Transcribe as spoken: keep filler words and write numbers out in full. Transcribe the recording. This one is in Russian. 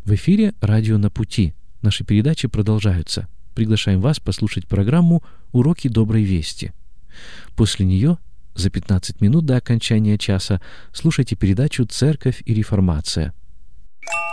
В эфире «Радио на пути». Наши передачи продолжаются. Приглашаем вас послушать программу «Уроки доброй вести». После нее, за пятнадцать минут до окончания часа, слушайте передачу «Церковь и реформация».